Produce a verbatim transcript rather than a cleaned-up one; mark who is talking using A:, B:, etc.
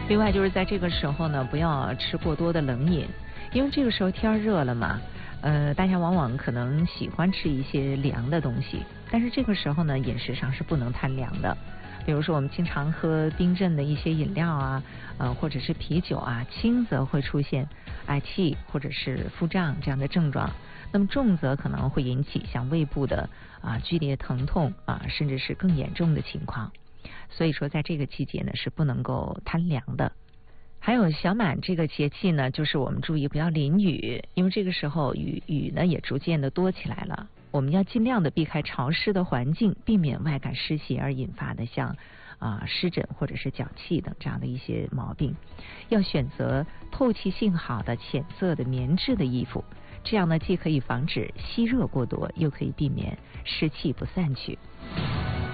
A: 另外就是在这个时候呢，不要吃过多的冷饮，因为这个时候天热了嘛，呃，大家往往可能喜欢吃一些凉的东西，但是这个时候呢，饮食上是不能贪凉的。比如说我们经常喝冰镇的一些饮料啊，呃，或者是啤酒啊，轻则会出现嗳气或者是腹胀这样的症状，那么重则可能会引起像胃部的啊剧烈疼痛啊，甚至是更严重的情况。所以说在这个季节呢是不能够贪凉的。还有小满这个节气呢，就是我们注意不要淋雨，因为这个时候雨雨呢也逐渐的多起来了。我们要尽量的避开潮湿的环境，避免外感湿邪而引发的像啊湿疹或者是脚气等这样的一些毛病。要选择透气性好的浅色的棉质的衣服，这样呢既可以防止吸热过多，又可以避免湿气不散去。